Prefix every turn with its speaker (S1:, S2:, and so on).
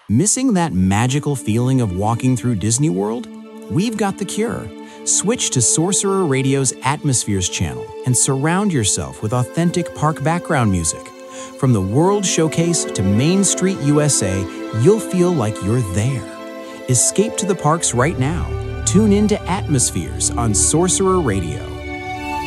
S1: Missing that magical feeling of walking through Disney World? We've got the cure. Switch to Sorcerer Radio's Atmospheres channel and surround yourself with authentic park background music. From the World Showcase to Main Street USA, you'll feel like you're there. Escape to the parks right now. Tune in to Atmospheres on Sorcerer Radio.